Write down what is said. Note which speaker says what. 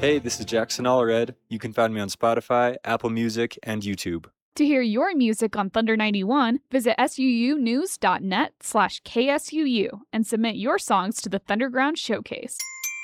Speaker 1: Hey, this is Jackson Allred. You can find me on Spotify, Apple Music, and YouTube.
Speaker 2: To hear your music on Thunder 91, visit suunews.net/KSUU and submit your songs to the Thunderground Showcase.